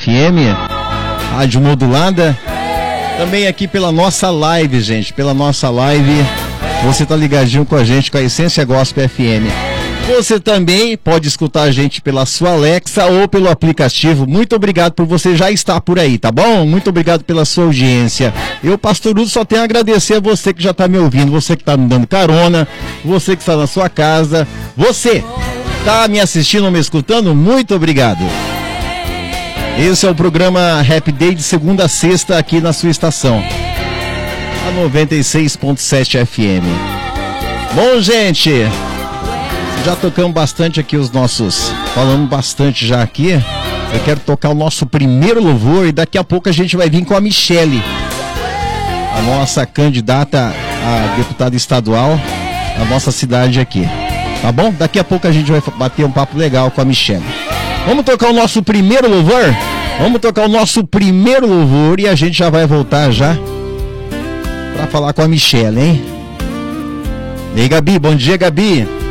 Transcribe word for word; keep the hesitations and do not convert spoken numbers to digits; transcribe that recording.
F M, rádio modulada. Também aqui pela nossa live, gente, pela nossa live. Você tá ligadinho com a gente, com a Essência Gospel F M. Você também pode escutar a gente pela sua Alexa ou pelo aplicativo. Muito obrigado por você já estar por aí, tá bom? Muito obrigado pela sua audiência. Eu, Pastor Udo, só tenho a agradecer a você que já está me ouvindo, você que está me dando carona, você que está na sua casa, você está me assistindo ou me escutando, muito obrigado. Esse é o programa Happy Day de segunda a sexta aqui na sua estação, a noventa e seis ponto sete F M. Bom, gente, já tocamos bastante aqui os nossos, falamos bastante já aqui. Eu quero tocar o nosso primeiro louvor e daqui a pouco a gente vai vir com a Michele, a nossa candidata a deputada estadual da nossa cidade aqui, tá bom? Daqui a pouco a gente vai bater um papo legal com a Michele. Vamos tocar o nosso primeiro louvor? Vamos tocar o nosso primeiro louvor e a gente já vai voltar já pra falar com a Michele, hein? E aí, Gabi, bom dia, Gabi.